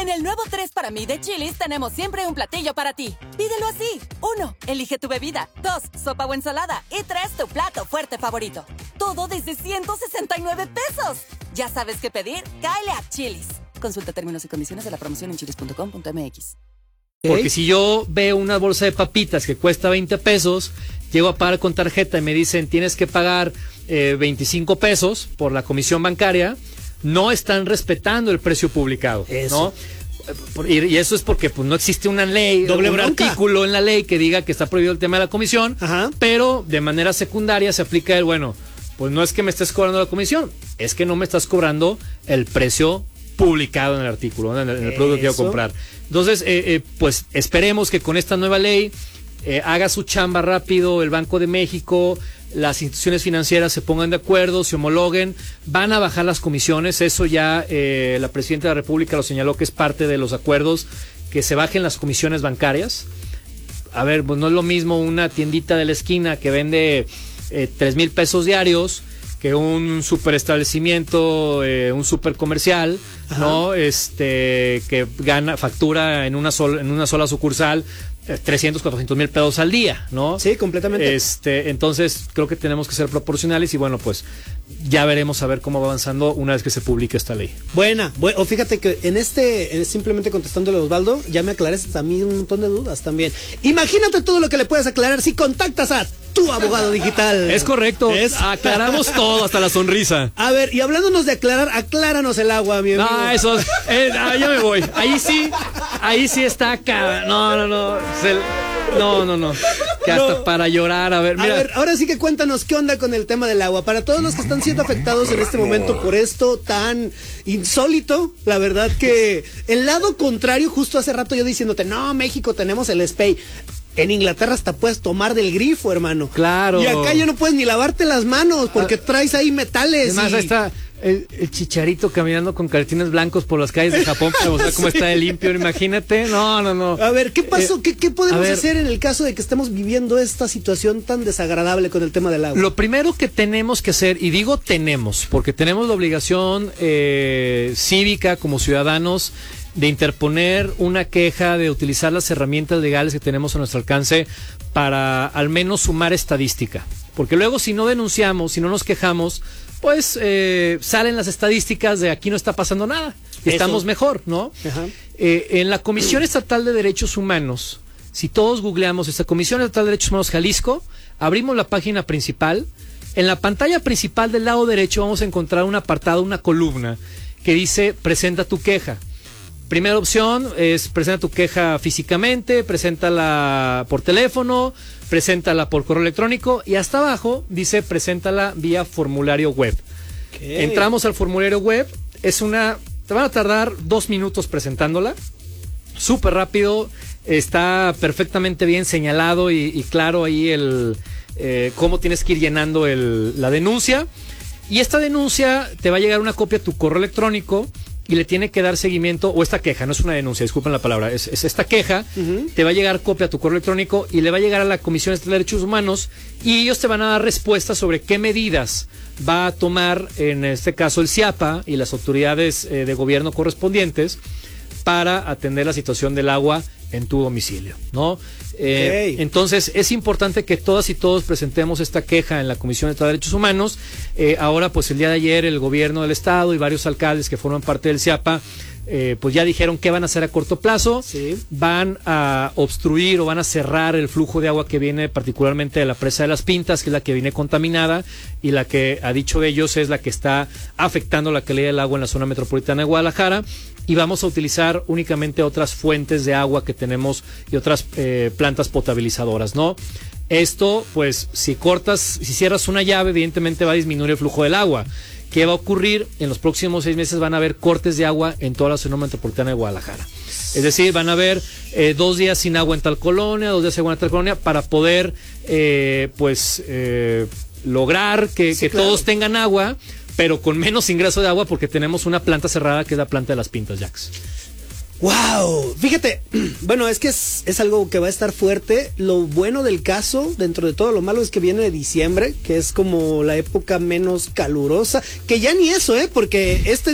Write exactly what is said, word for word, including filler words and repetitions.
En el nuevo tres para mí de Chili's tenemos siempre un platillo para ti. Pídelo así. Uno, elige tu bebida. Dos, sopa o ensalada. Y tres, tu plato fuerte favorito. Todo desde ciento sesenta y nueve pesos. ¿Ya sabes qué pedir? Cáele a Chili's. Consulta términos y condiciones de la promoción en chilis punto com punto m x. Porque si yo veo una bolsa de papitas que cuesta veinte pesos, llego a pagar con tarjeta y me dicen tienes que pagar eh, veinticinco pesos por la comisión bancaria, no están respetando el precio publicado, eso. ¿no? Y, y eso es porque pues, no existe una ley, Doble un bronca. artículo en la ley que diga que está prohibido el tema de la comisión, Ajá. pero de manera secundaria se aplica el, bueno, pues no es que me estés cobrando la comisión, es que no me estás cobrando el precio publicado en el artículo, ¿no? en, el, en el producto que quiero comprar. Entonces, eh, eh, pues esperemos que con esta nueva ley eh, haga su chamba rápido el Banco de México, las instituciones financieras se pongan de acuerdo, se homologuen, van a bajar las comisiones, eso ya eh, la Presidenta de la República lo señaló que es parte de los acuerdos, que se bajen las comisiones bancarias. A ver, pues no es lo mismo una tiendita de la esquina que vende eh, tres mil pesos diarios que un super establecimiento, eh, un super comercial, Ajá. ¿no? Este, que gana, factura en una sola, en una sola sucursal trescientos, cuatrocientos mil pesos al día, ¿no? Sí, completamente. Este, entonces creo que tenemos que ser proporcionales y bueno, pues ya veremos a ver cómo va avanzando una vez que se publique esta ley. Buena, bueno, fíjate que en este, simplemente contestándole a Osvaldo, ya me aclaraste a mí un montón de dudas también. Imagínate todo lo que le puedes aclarar si contactas a tu abogado digital. Es correcto, es... aclaramos todo, hasta la sonrisa. A ver, y hablándonos de aclarar, acláranos el agua, mi amigo. Ah, eso, eh, ah, ya me voy. Ahí sí, ahí sí está acá. No, no, no. Se, no, no, no. Que hasta no. para llorar, a ver, mira. A ver, ahora sí que cuéntanos qué onda con el tema del agua. Para todos los que están siendo afectados en este momento por esto tan insólito, la verdad que el lado contrario, justo hace rato yo diciéndote, no, México tenemos el S P E I. En Inglaterra hasta puedes tomar del grifo, hermano. Claro. Y acá ya no puedes ni lavarte las manos porque traes ahí metales. Además, y... ahí está el, el Chicharito caminando con calcetines blancos por las calles de Japón para mostrar cómo sí. está de limpio, imagínate. No, no, no. A ver, ¿qué pasó? Eh, ¿Qué, qué podemos ver, hacer en el caso de que estemos viviendo esta situación tan desagradable con el tema del agua? Lo primero que tenemos que hacer, y digo tenemos, porque tenemos la obligación eh, cívica como ciudadanos de interponer una queja, de utilizar las herramientas legales que tenemos a nuestro alcance para al menos sumar estadística. Porque luego si no denunciamos, si no nos quejamos, pues eh, salen las estadísticas de aquí no está pasando nada, y estamos mejor, ¿no? Ajá. Eh, en la Comisión Estatal de Derechos Humanos, si todos googleamos esta Comisión Estatal de Derechos Humanos Jalisco, abrimos la página principal, en la pantalla principal del lado derecho vamos a encontrar un apartado, una columna, que dice presenta tu queja. Primera opción es presenta tu queja físicamente, preséntala por teléfono, preséntala por correo electrónico y hasta abajo dice preséntala vía formulario web. Okay. Entramos al formulario web, es una, te van a tardar dos minutos presentándola, súper rápido, está perfectamente bien señalado y, y claro ahí el eh, cómo tienes que ir llenando el, la denuncia. Y esta denuncia te va a llegar una copia a tu correo electrónico y le tiene que dar seguimiento, o esta queja, no es una denuncia, disculpen la palabra, es, es esta queja, uh-huh. te va a llegar copia a tu correo electrónico y le va a llegar a la Comisión Estatal de Derechos Humanos y ellos te van a dar respuesta sobre qué medidas va a tomar, en este caso el C I A P A y las autoridades eh, de gobierno correspondientes para atender la situación del agua en tu domicilio, ¿no? Eh, okay. Entonces es importante que todas y todos presentemos esta queja en la Comisión Estatal de Derechos Humanos. Eh, ahora, pues el día de ayer el gobierno del estado y varios alcaldes que forman parte del C I A P A eh, pues ya dijeron qué van a hacer a corto plazo. Sí. Van a obstruir o van a cerrar el flujo de agua que viene particularmente de la presa de Las Pintas, que es la que viene contaminada y la que, a dicho de ellos, es la que está afectando la calidad del agua en la zona metropolitana de Guadalajara. Y vamos a utilizar únicamente otras fuentes de agua que tenemos y otras eh, plantas potabilizadoras, ¿no? Esto, pues, si cortas, si cierras una llave, evidentemente va a disminuir el flujo del agua. ¿Qué va a ocurrir? En los próximos seis meses van a haber cortes de agua en toda la zona metropolitana de Guadalajara. Es decir, van a haber eh, dos días sin agua en tal colonia, dos días sin agua en tal colonia, para poder, eh, pues, eh, lograr que, sí, que claro. todos tengan agua, pero con menos ingreso de agua porque tenemos una planta cerrada que es la planta de Las Pintas, Jax. ¡Wow! Fíjate, bueno, es que es, es algo que va a estar fuerte. Lo bueno del caso, dentro de todo lo malo, es que viene de diciembre, que es como la época menos calurosa, que ya ni eso, ¿eh? Porque este